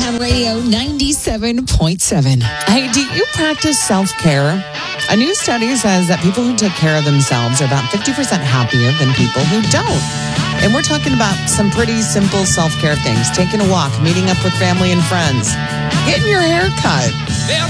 on Radio 97.7. Hey, do you practice self-care? A new study says that people who take care of themselves are about 50% happier than people who don't. And we're talking about some pretty simple self-care things. Taking a walk, meeting up with family and friends, getting your hair cut.